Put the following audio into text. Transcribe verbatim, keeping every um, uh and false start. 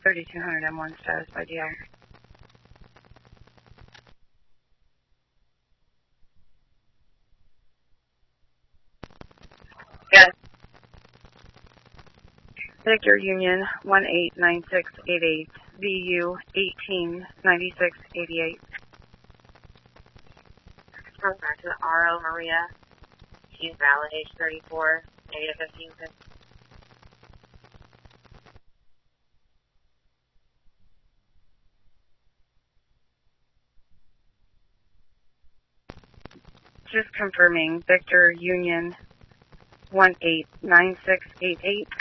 thirty-two hundred M one status by D I. Yes. Victor Union one eight nine six eight eight, V U eighteen ninety-six eighty-eight. Come back to the R O Maria. She's valid, age thirty-four, negative fifteen cents. Just confirming, Victor Union one eight nine six eight eight.